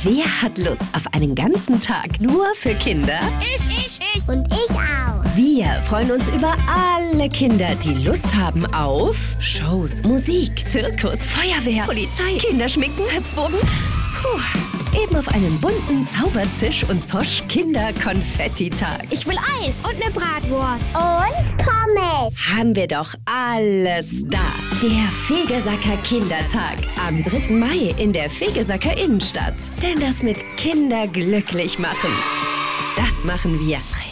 Wer hat Lust auf einen ganzen Tag nur für Kinder? Ich. Und ich auch. Wir freuen uns über alle Kinder, die Lust haben auf Shows, Musik, Zirkus, Feuerwehr, Polizei, Kinderschminken, Hüpfburgen. Eben auf einen bunten Zauberzisch- und Zosch-Kinder-Konfetti-Tag. Ich will Eis und eine Bratwurst. Und Pommes. Haben wir doch alles da. Der Fegesacker Kindertag am 3. Mai in der Fegesacker Innenstadt. Denn das mit Kinder glücklich machen, das machen wir.